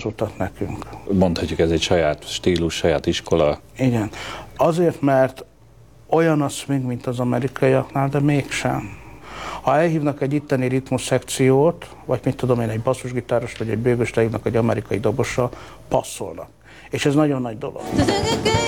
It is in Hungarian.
hazudtak nekünk. Mondhatjuk, ez egy saját stílus, saját iskola. Igen. Azért, mert olyan a swing, mint az amerikaiaknál, de mégsem. Ha elhívnak egy itteni ritmus szekciót, vagy mit tudom én, egy basszusgitáros, vagy egy bőgöst elhívnak egy amerikai dobosra, passzolnak. És ez nagyon nagy dolog.